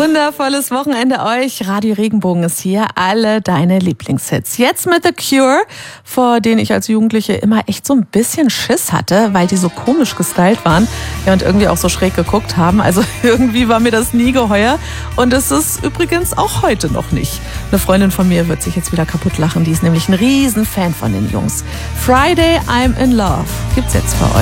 Wundervolles Wochenende euch. Radio Regenbogen ist hier. Alle deine Lieblingshits. Jetzt mit The Cure, vor denen ich als Jugendliche immer echt so ein bisschen Schiss hatte, weil die so komisch gestylt waren. Ja, und irgendwie auch so schräg geguckt haben. Also irgendwie war mir das nie geheuer. Und es ist übrigens auch heute noch nicht. Eine Freundin von mir wird sich jetzt wieder kaputt lachen. Die ist nämlich ein Riesenfan von den Jungs. Friday, I'm in Love gibt's jetzt für euch.